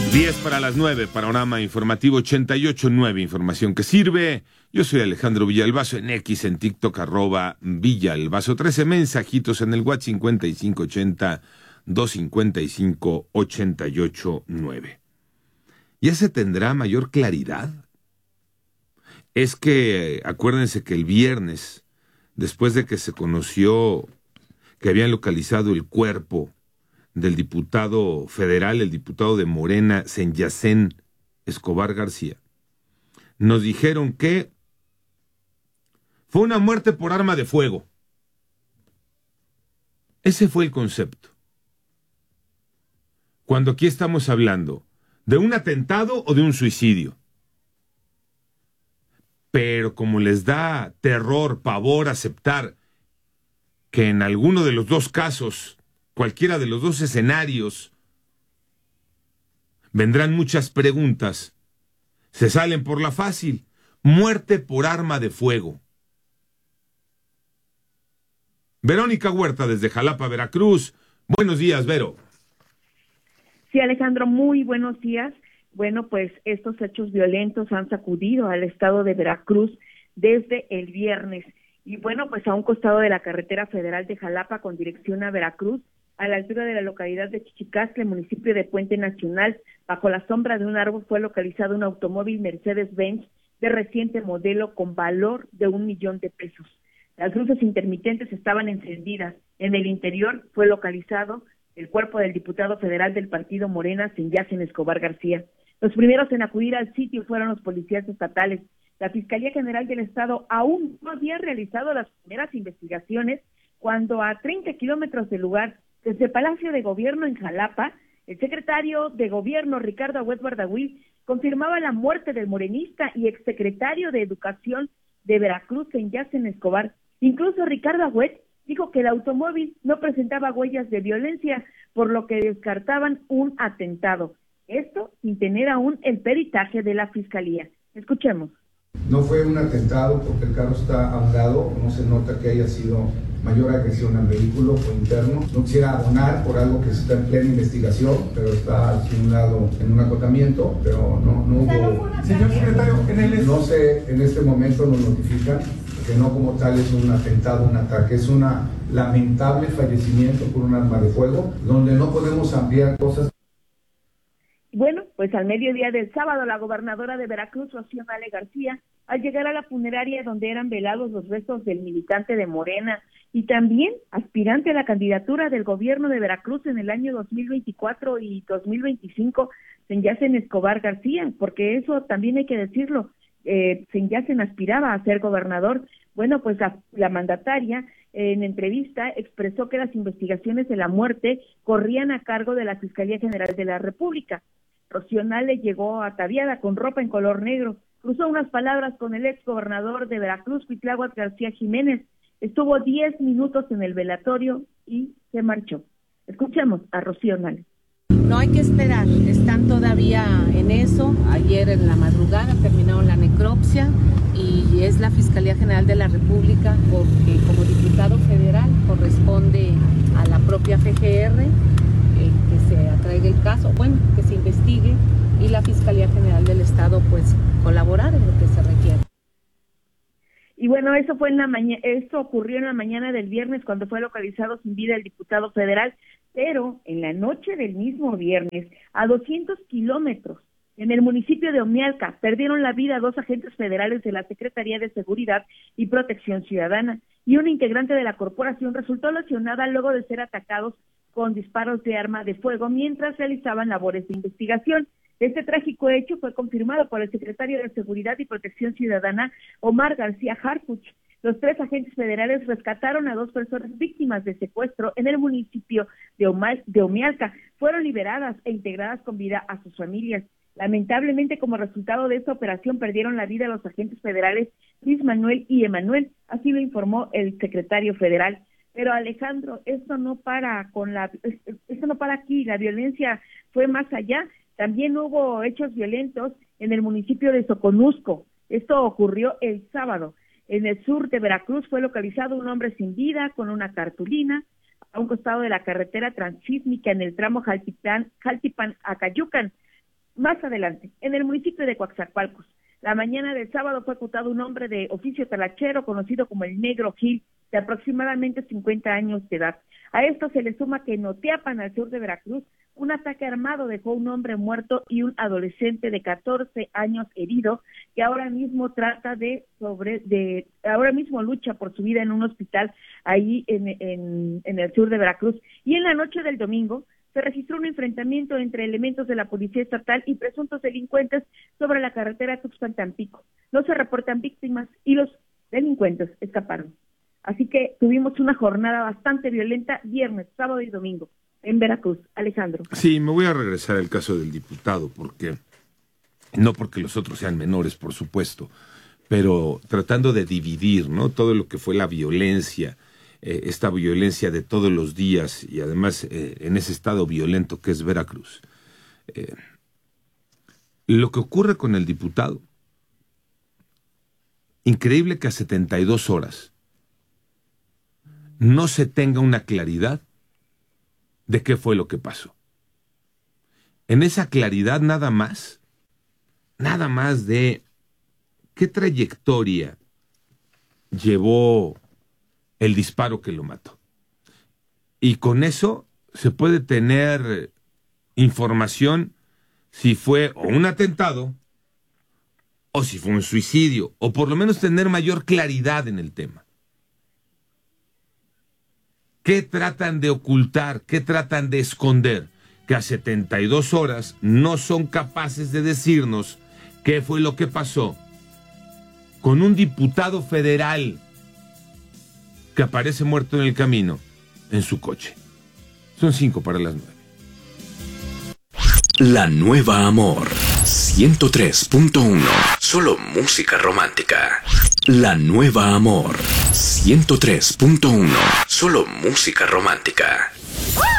10 para las 9, panorama informativo 88.9, información que sirve. Yo soy Alejandro Villalbazo en X, en TikTok, @Villalbazo. 13 mensajitos en el WhatsApp 5580-255-889. ¿Ya se tendrá mayor claridad? Es que, acuérdense que el viernes, después de que se conoció que habían localizado el cuerpo del diputado federal, el diputado de Morena, Senyacén Escobar García, nos dijeron que fue una muerte por arma de fuego. Ese fue el concepto. Cuando aquí estamos hablando de un atentado o de un suicidio. Pero como les da terror, pavor aceptar que en alguno de los dos casos, cualquiera de los dos escenarios, vendrán muchas preguntas, se salen por la fácil: muerte por arma de fuego. Verónica Huerta desde Jalapa, Veracruz. Buenos días, Vero. Sí, Alejandro, muy buenos días. Bueno, pues estos hechos violentos han sacudido al estado de Veracruz desde el viernes. Y bueno, pues a un costado de la carretera federal de Jalapa con dirección a Veracruz, a la altura de la localidad de Chichicastle, municipio de Puente Nacional, bajo la sombra de un árbol fue localizado un automóvil Mercedes-Benz de reciente modelo con valor de $1 millón. Las luces intermitentes estaban encendidas. En el interior fue localizado el cuerpo del diputado federal del partido Morena, Senyacén Escobar García. Los primeros en acudir al sitio fueron los policías estatales. La Fiscalía General del Estado aún no había realizado las primeras investigaciones cuando a 30 kilómetros del lugar, desde Palacio de Gobierno en Jalapa, el secretario de Gobierno, Ricardo Agüed Bardagüí, confirmaba la muerte del morenista y exsecretario de Educación de Veracruz, Senyacén Escobar. Incluso Ricardo Agüed dijo que el automóvil no presentaba huellas de violencia, por lo que descartaban un atentado. Esto sin tener aún el peritaje de la Fiscalía. Escuchemos. No fue un atentado porque el carro está ahogado, no se nota que haya sido mayor agresión al vehículo, fue interno. No quisiera abonar por algo que está en plena investigación, pero está simulado en un acotamiento, pero no hubo... Señor secretario, no sé, en este momento nos notifican que no como tal es un atentado, un ataque, es un lamentable fallecimiento por un arma de fuego, donde no podemos ampliar cosas. Bueno, pues al mediodía del sábado, la gobernadora de Veracruz, Rocío Nale García, al llegar a la funeraria donde eran velados los restos del militante de Morena y también aspirante a la candidatura del gobierno de Veracruz en el año 2024 y 2025, Senyacén Escobar García, porque eso también hay que decirlo, Senyacén aspiraba a ser gobernador. Bueno, pues la mandataria en entrevista expresó que las investigaciones de la muerte corrían a cargo de la Fiscalía General de la República. Rocío Nale llegó ataviada con ropa en color negro, cruzó unas palabras con el ex gobernador de Veracruz, Cuitláhuac García Jiménez, estuvo 10 minutos en el velatorio y se marchó. Escuchemos a Rocío Nale. No hay que esperar, están todavía en eso. Ayer en la madrugada terminaron la necropsia y es la Fiscalía General de la República, porque como diputado federal corresponde a la propia FGR que se atraiga el caso, bueno, que se investigue, y la Fiscalía General del Estado pues colaborar en lo que se requiera. Y bueno, eso ocurrió en la mañana del viernes cuando fue localizado sin vida el diputado federal, pero en la noche del mismo viernes, a 200 kilómetros, en el municipio de Omialca, perdieron la vida 2 agentes federales de la Secretaría de Seguridad y Protección Ciudadana, y un integrante de la corporación resultó lesionada luego de ser atacados con disparos de arma de fuego mientras realizaban labores de investigación. Este trágico hecho fue confirmado por el secretario de Seguridad y Protección Ciudadana, Omar García Harfuch. Los 3 agentes federales rescataron a 2 personas víctimas de secuestro en el municipio de Omialca. Fueron liberadas e integradas con vida a sus familias. Lamentablemente, como resultado de esta operación, perdieron la vida los agentes federales Luis Manuel y Emanuel, así lo informó el secretario federal. Pero Alejandro, esto no para aquí, la violencia fue más allá. También hubo hechos violentos en el municipio de Soconusco. Esto ocurrió el sábado. En el sur de Veracruz fue localizado un hombre sin vida con una cartulina a un costado de la carretera transísmica en el tramo Jaltipan a Cayucan. Más adelante, en el municipio de Coaxacualcos, la mañana del sábado fue acusado un hombre de oficio talachero conocido como el Negro Gil, de aproximadamente 50 años de edad. A esto se le suma que en Oteapan, al sur de Veracruz, un ataque armado dejó un hombre muerto y un adolescente de 14 años herido, que ahora mismo ahora mismo lucha por su vida en un hospital ahí en el sur de Veracruz. Y en la noche del domingo se registró un enfrentamiento entre elementos de la Policía Estatal y presuntos delincuentes sobre la carretera Tuxpan-Tampico. No se reportan víctimas y los delincuentes escaparon. Así que tuvimos una jornada bastante violenta viernes, sábado y domingo en Veracruz. Alejandro. Sí, me voy a regresar al caso del diputado, no porque los otros sean menores, por supuesto, pero tratando de dividir, ¿no?, todo lo que fue la violencia, esta violencia de todos los días y además en ese estado violento que es Veracruz. Lo que ocurre con el diputado, increíble que a 72 horas no se tenga una claridad de qué fue lo que pasó. En esa claridad nada más de qué trayectoria llevó el disparo que lo mató. Y con eso se puede tener información si fue o un atentado o si fue un suicidio, o por lo menos tener mayor claridad en el tema. ¿Qué tratan de ocultar? ¿Qué tratan de esconder? Que a 72 horas no son capaces de decirnos qué fue lo que pasó con un diputado federal que aparece muerto en el camino en su coche. Son 5:09. La Nueva Amor 103.1. Solo música romántica. La Nueva Amor 103.1. Solo música romántica.